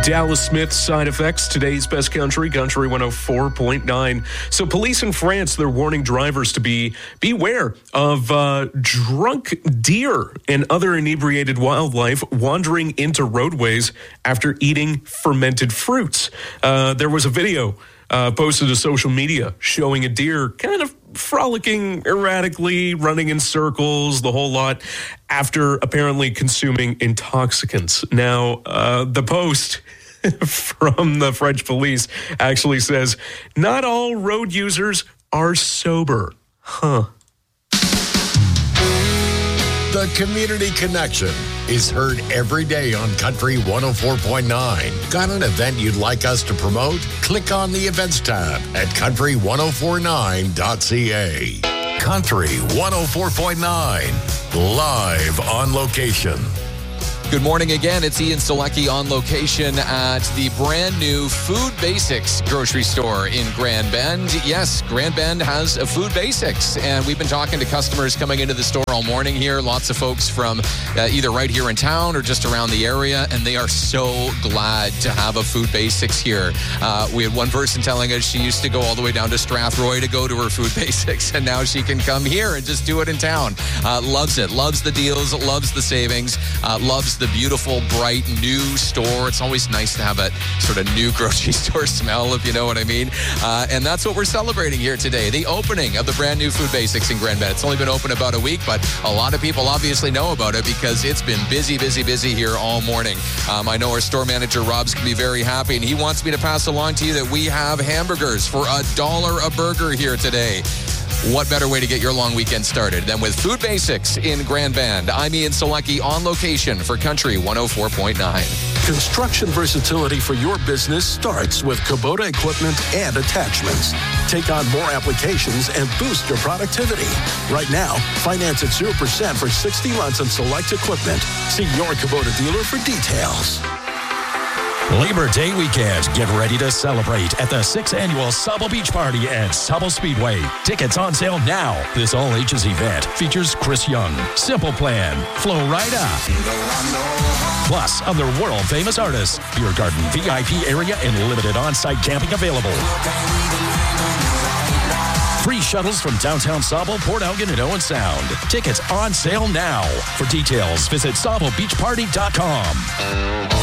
Dallas Smith, Side Effects, today's best country 104.9. So police in France, they're warning drivers to beware of drunk deer and other inebriated wildlife wandering into roadways after eating fermented fruits. There was a video posted to social media showing a deer kind of frolicking erratically, running in circles, the whole lot, after apparently consuming intoxicants. Now, the post from the French police actually says, not all road users are sober. The Community Connection is heard every day on Country 104.9. Got an event you'd like us to promote? Click on the Events tab at country1049.ca. Country 104.9, live on location. Good morning again. It's Ian Selecki on location at the brand new Food Basics grocery store in Grand Bend. Yes, Grand Bend has a Food Basics, and we've been talking to customers coming into the store all morning here. Lots of folks from either right here in town or just around the area, and they are so glad to have a Food Basics here. We had one person telling us she used to go all the way down to Strathroy to go to her Food Basics, and now she can come here and just do it in town. Loves it. Loves the deals. Loves the savings. Loves the beautiful, bright, new store. It's always nice to have that sort of new grocery store smell, if you know what I mean. And that's what we're celebrating here today, the opening of the brand new Food Basics in Grand Bend. It's only been open about a week, but a lot of people obviously know about it because it's been busy here all morning. I know our store manager, Rob's, can be very happy, and he wants me to pass along to you that we have hamburgers for $1 a burger here today. What better way to get your long weekend started than with Food Basics in Grand Bend? I'm Ian Selecki on location for Country 104.9. Construction versatility for your business starts with Kubota equipment and attachments. Take on more applications and boost your productivity. Right now, finance at 0% for 60 months on select equipment. See your Kubota dealer for details. Labor Day weekend. Get ready to celebrate at the 6th Annual Sauble Beach Party at Sauble Speedway. Tickets on sale now. This all-ages event features Chris Young, Simple Plan, Flo Rida, plus other world-famous artists. Beer garden, VIP area, and limited on-site camping available. Free shuttles from downtown Sauble, Port Elgin, and Owen Sound. Tickets on sale now. For details, visit SaubleBeachParty.com.